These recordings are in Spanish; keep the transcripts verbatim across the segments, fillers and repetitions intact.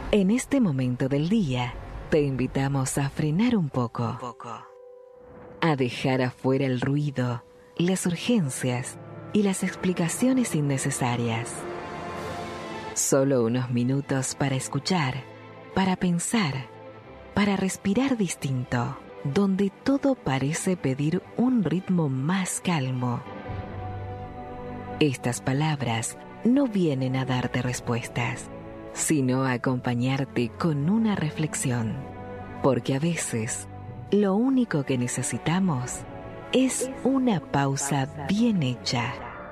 En este momento del día, te invitamos a frenar un poco, a dejar afuera el ruido, las urgencias y las explicaciones innecesarias. Solo unos minutos para escuchar, para pensar, para respirar distinto, donde todo parece pedir un ritmo más calmo. Estas palabras no vienen a darte respuestas, sino a acompañarte con una reflexión, porque a veces lo único que necesitamos es una pausa bien hecha.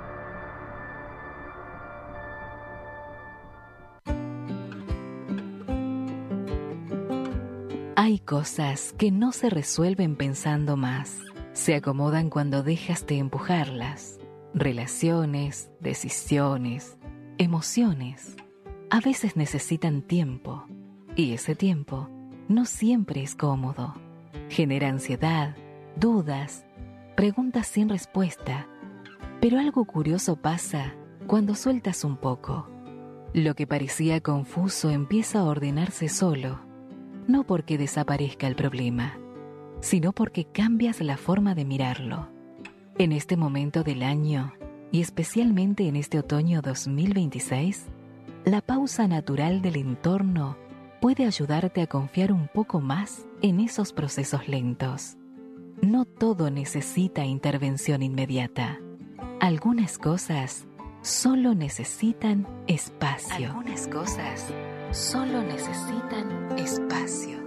Hay cosas que no se resuelven pensando más, se acomodan cuando dejas de empujarlas. Relaciones, decisiones, emociones, a veces necesitan tiempo, y ese tiempo no siempre es cómodo. Genera ansiedad, dudas, preguntas sin respuesta, pero algo curioso pasa cuando sueltas un poco. Lo que parecía confuso empieza a ordenarse solo, no porque desaparezca el problema, sino porque cambias la forma de mirarlo. En este momento del año, y especialmente en este otoño dos mil veintiséis, la pausa natural del entorno puede ayudarte a confiar un poco más en esos procesos lentos. No todo necesita intervención inmediata. Algunas cosas solo necesitan espacio. Algunas cosas solo necesitan espacio.